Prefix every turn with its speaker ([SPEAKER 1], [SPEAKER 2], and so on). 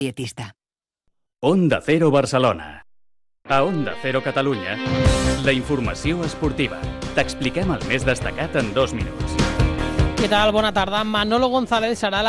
[SPEAKER 1] dietista.
[SPEAKER 2] Onda Cero Barcelona. A Onda Cero Catalunya, la informació esportiva. T'expliquem el més destacat en 2 minuts.
[SPEAKER 3] Què tal? Bona tarda. Manolo González serà